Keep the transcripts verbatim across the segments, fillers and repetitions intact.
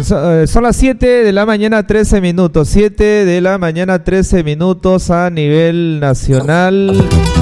so, eh, son las siete de la mañana, trece minutos. siete de la mañana, trece minutos a nivel nacional.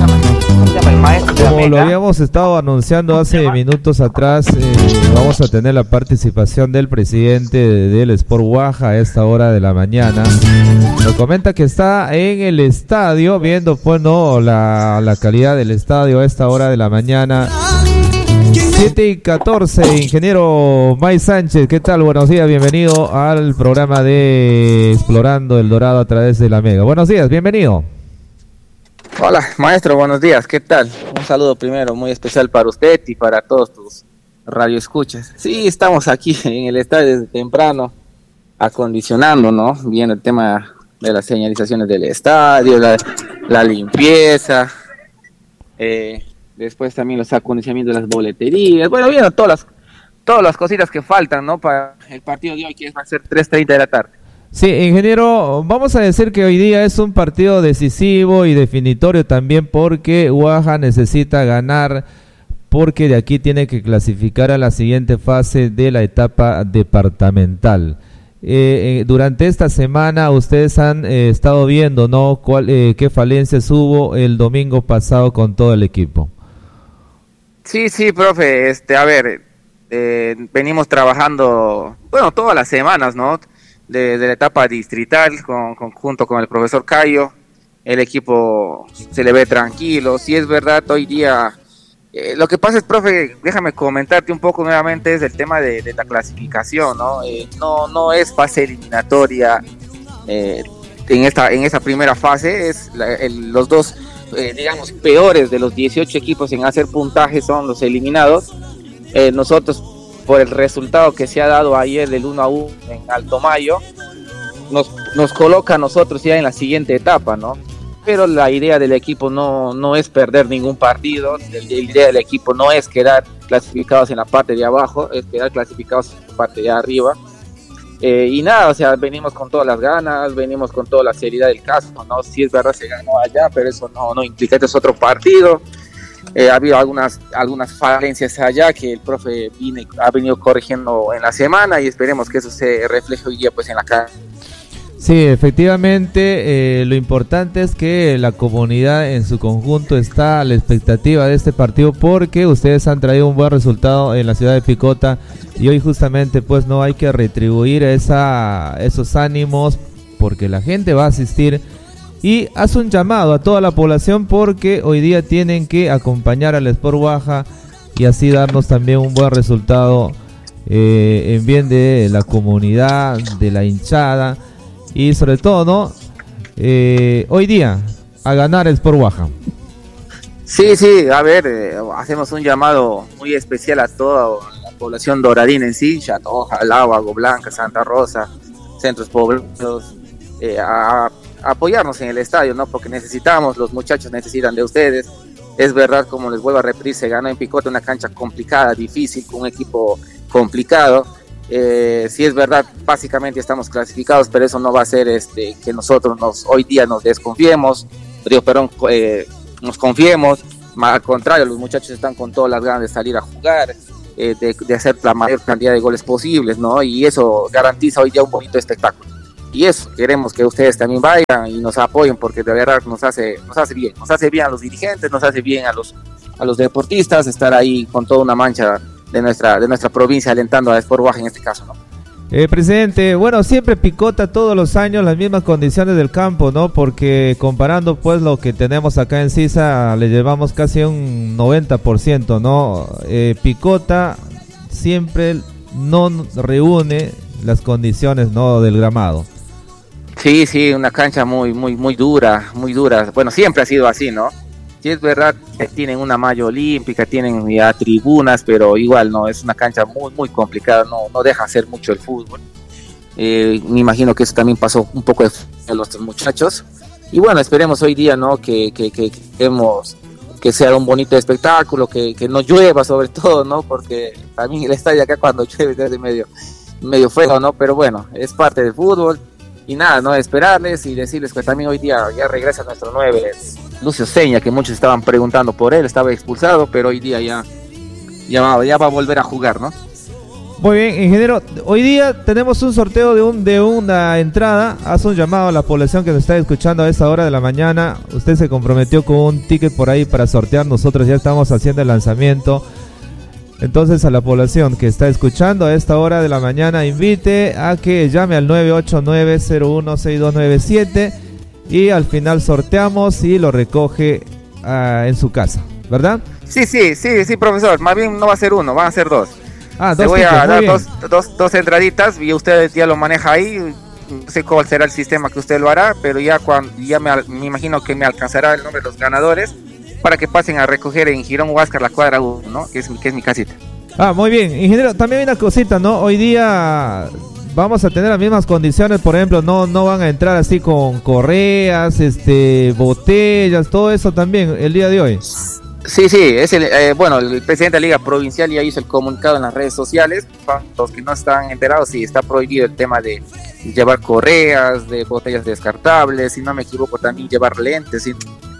Como lo habíamos estado anunciando hace minutos atrás, eh, vamos a tener la participación del presidente del Sport Guaja a esta hora de la mañana. Nos comenta que está en el estadio, viendo pues no la, la calidad del estadio a esta hora de la mañana. siete y catorce, ingeniero May Sánchez, ¿qué tal? Buenos días, bienvenido al programa de Explorando el Dorado a través de la Mega. Buenos días, bienvenido. Hola, maestro, buenos días, ¿qué tal? Un saludo primero muy especial para usted y para todos tus radioescuchas. Sí, estamos aquí en el estadio desde temprano, acondicionando, ¿no? Viendo el tema de las señalizaciones del estadio, la, la limpieza, eh... después también los acondicionamientos de las boleterías, bueno, viendo todas las, todas las cositas que faltan, ¿no? Para el partido de hoy, que va a ser tres treinta de la tarde. Sí, ingeniero, vamos a decir que hoy día es un partido decisivo y definitorio también porque Guaja necesita ganar, porque de aquí tiene que clasificar a la siguiente fase de la etapa departamental. Eh, eh, durante esta semana ustedes han eh, estado viendo, ¿no? Cuál, eh, qué falencias hubo el domingo pasado con todo el equipo. Sí, sí, profe, este, a ver, eh, venimos trabajando, bueno, todas las semanas, ¿no? De, de la etapa distrital, con, con, junto con el profesor Cayo, el equipo se le ve tranquilo. Si es verdad, hoy día, eh, lo que pasa es, profe, déjame comentarte un poco nuevamente, es el tema de, de la clasificación, ¿no? Eh, no, no es fase eliminatoria eh, en esta, en esta primera fase, es la, el, los dos... Eh, digamos, peores de los dieciocho equipos en hacer puntaje son los eliminados. Eh, nosotros, por el resultado que se ha dado ayer del uno a uno en Alto Mayo, nos, nos coloca a nosotros ya en la siguiente etapa, ¿no? Pero la idea del equipo no, no es perder ningún partido, la idea del equipo no es quedar clasificados en la parte de abajo, es quedar clasificados en la parte de arriba. Eh, y nada, o sea, venimos con todas las ganas, venimos con toda la seriedad del caso, ¿no? Si es verdad se ganó allá, pero eso no, no implica que es otro partido. Eh, ha habido algunas, algunas falencias allá que el profe vine, ha venido corrigiendo en la semana y esperemos que eso se refleje hoy día pues en la cara. Sí, efectivamente, eh, lo importante es que la comunidad en su conjunto está a la expectativa de este partido porque ustedes han traído un buen resultado en la ciudad de Picota y hoy justamente pues no hay que retribuir esa, esos ánimos porque la gente va a asistir y hace un llamado a toda la población porque hoy día tienen que acompañar al Sport Guaja y así darnos también un buen resultado eh, en bien de la comunidad, de la hinchada. Y sobre todo, ¿no? Eh, hoy día, a ganar el Sport Guaja. Sí, sí, a ver, eh, hacemos un llamado muy especial a toda la población doradina en sí, Chatoja, Jalao, Agua Blanca, Santa Rosa, centros poblados, eh, a, a apoyarnos en el estadio, ¿no? Porque necesitamos, los muchachos necesitan de ustedes. Es verdad, como les vuelvo a repetir, se ganó en Picota una cancha complicada, difícil, con un equipo complicado. Eh, si es verdad, básicamente estamos clasificados, pero eso no va a ser este, que nosotros nos, hoy día nos desconfiemos, Río Perón, eh, nos confiemos, al contrario, los muchachos están con todas las ganas de salir a jugar, eh, de, de hacer la mayor cantidad de goles posibles, ¿no? Y eso garantiza hoy día un bonito espectáculo. Y eso, queremos que ustedes también vayan y nos apoyen, porque de verdad nos hace, nos hace bien, nos hace bien a los dirigentes, nos hace bien a los, a los deportistas, estar ahí con toda una mancha de nuestra de nuestra provincia alentando a Sport Guaja en este caso, ¿no? Eh, presidente, bueno, siempre Picota todos los años las mismas condiciones del campo, ¿no? Porque comparando pues lo que tenemos acá en Sisa, le llevamos casi un noventa por ciento, ¿no? Eh, Picota siempre no reúne las condiciones, ¿no? Del gramado. Sí, sí, una cancha muy, muy, muy dura, muy dura. Bueno, siempre ha sido así, ¿no? Sí, es verdad que tienen una malla olímpica, tienen ya tribunas, pero igual no, es una cancha muy, muy complicada, no, no deja hacer mucho el fútbol. Eh, me imagino que eso también pasó un poco de a los muchachos. Y bueno, esperemos hoy día, ¿no? Que, que, que, que, queremos que sea un bonito espectáculo, que, que no llueva sobre todo, ¿no? Porque también el estadio acá cuando llueve es de medio, medio feo, ¿no? Pero bueno, es parte del fútbol. Y nada, no esperarles y decirles que también hoy día ya regresa nuestro nueve, Lucio Seña, que muchos estaban preguntando por él, estaba expulsado, pero hoy día ya, ya, va, ya va a volver a jugar, ¿no? Muy bien, ingeniero, hoy día tenemos un sorteo de un de una entrada. Haz un llamado a la población que nos está escuchando a esta hora de la mañana. Usted se comprometió con un ticket por ahí para sortear. Nosotros ya estamos haciendo el lanzamiento. Entonces, a la población que está escuchando a esta hora de la mañana, invite a que llame al nueve ocho nueve, cero uno, seis dos nueve siete y al final sorteamos y lo recoge uh, en su casa, ¿verdad? Sí, sí, sí, sí, profesor. Más bien no va a ser uno, van a ser dos. Ah, dos. Te voy tickets, a dar bien. dos, dos, dos entraditas y usted ya lo maneja ahí. No sé cuál será el sistema que usted lo hará, pero ya cuando ya me, me imagino que me alcanzará el nombre de los ganadores para que pasen a recoger en Girón Huáscar la cuadra uno, ¿no? Que es, que es mi casita. Ah, muy bien. Ingeniero, también hay una cosita, ¿no? Hoy día vamos a tener las mismas condiciones, por ejemplo, no no van a entrar así con correas, este, botellas, todo eso también el día de hoy. Sí, sí, es el, eh, bueno, el presidente de la Liga Provincial ya hizo el comunicado en las redes sociales. Para los que no están enterados, sí, está prohibido el tema de llevar correas, de botellas descartables, si no me equivoco también llevar lentes, ¿sí?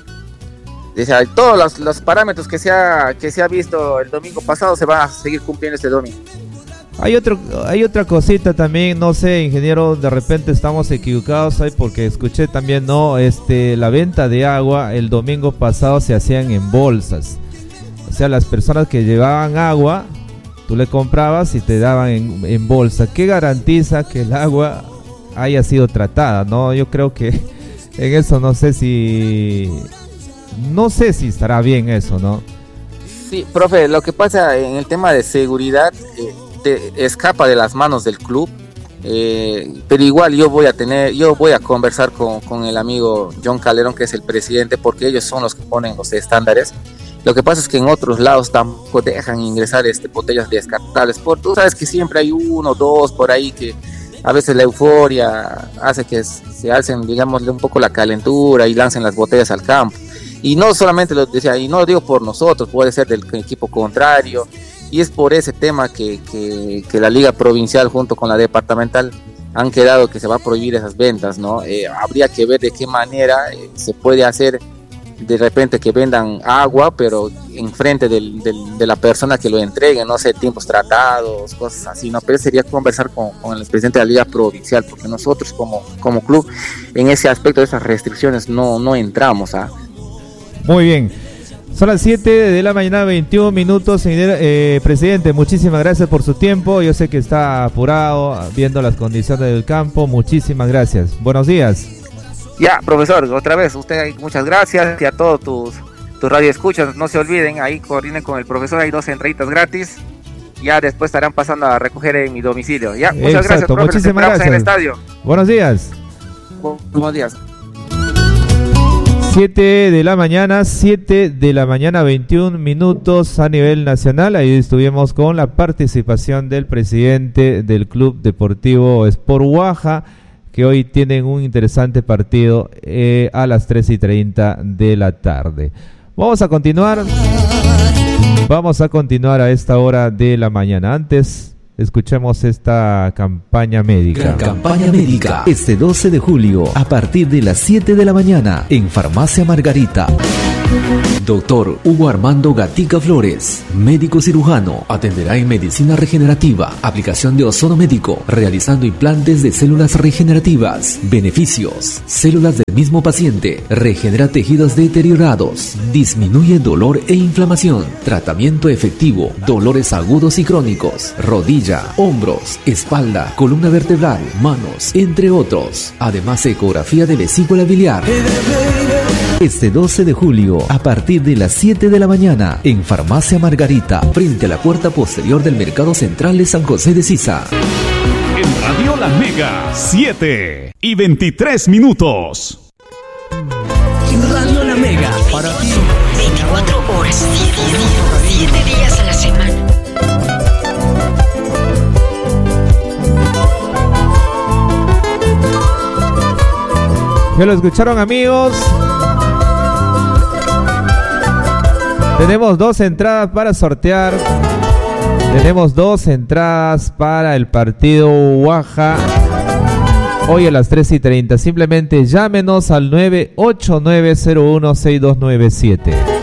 O sea, todos los, los parámetros que se, ha, que se ha visto el domingo pasado se van a seguir cumpliendo este domingo. Hay otro, hay otra cosita también, no sé, ingeniero, de repente estamos equivocados ahí porque escuché también, no, este, la venta de agua el domingo pasado se hacían en bolsas. O sea, las personas que llevaban agua, tú le comprabas y te daban en, en bolsa. ¿Qué garantiza que el agua haya sido tratada? No, yo creo que en eso no sé si, no sé si estará bien eso, ¿no? Sí, profe, lo que pasa en el tema de seguridad eh, te escapa de las manos del club, eh, pero igual yo voy a tener, yo voy a conversar con, con el amigo John Calderón, que es el presidente, porque ellos son los que ponen los estándares. Lo que pasa es que en otros lados tampoco dejan ingresar este, botellas descartables, por tú sabes que siempre hay uno, dos por ahí que a veces la euforia hace que se alcen, digámosle, un poco la calentura y lancen las botellas al campo. Y no solamente lo decía, y no lo digo por nosotros, puede ser del equipo contrario. Y es por ese tema que, que, que la Liga Provincial junto con la Departamental han quedado que se va a prohibir esas ventas, ¿no? Eh, habría que ver de qué manera eh, se puede hacer de repente que vendan agua, pero enfrente del, del, de la persona que lo entregue, no sé, tiempos tratados, cosas así, ¿no? Pero sería conversar con, con el presidente de la Liga Provincial, porque nosotros como, como club en ese aspecto de esas restricciones no, no entramos, ¿ah? Muy bien. Son las siete de la mañana, veintiún minutos. Eh, presidente, muchísimas gracias por su tiempo. Yo sé que está apurado viendo las condiciones del campo. Muchísimas gracias. Buenos días. Ya, profesor, otra vez, usted muchas gracias y a todos tus, tus radioescuchas. No se olviden, ahí coordinen con el profesor, hay dos entraditas gratis. Ya después estarán pasando a recoger en mi domicilio. Ya, muchas Exacto, gracias, profe. muchísimas gracias. En el estadio. Buenos días. Buenos días. siete de la mañana, siete de la mañana, veintiún minutos a nivel nacional. Ahí estuvimos con la participación del presidente del Club Deportivo Sport Huaja, que hoy tienen un interesante partido eh, a las tres y treinta de la tarde. Vamos a continuar. Vamos a continuar a esta hora de la mañana. Antes, escuchemos esta campaña médica. Campaña médica. Este doce de julio, a partir de las siete de la mañana, en Farmacia Margarita. Doctor Hugo Armando Gatica Flores, médico cirujano, atenderá en medicina regenerativa, aplicación de ozono médico, realizando implantes de células regenerativas. Beneficios: células del mismo paciente, regenera tejidos deteriorados, disminuye dolor e inflamación, tratamiento efectivo, dolores agudos y crónicos, rodilla, hombros, espalda, columna vertebral, manos, entre otros. Además, ecografía de vesícula biliar. Este doce de julio, a partir de las siete de la mañana, en Farmacia Margarita, frente a la puerta posterior del Mercado Central de San José de Sisa. En Radio La Mega, siete y veintitrés minutos. Radio La Mega, para ti. veinticuatro horas, siete días a la semana. ¿Ya lo escucharon, amigos? Tenemos dos entradas para sortear. Tenemos dos entradas para el partido Huaja hoy a las tres y treinta. Simplemente llámenos al nueve ocho nueve cero uno seis dos nueve siete.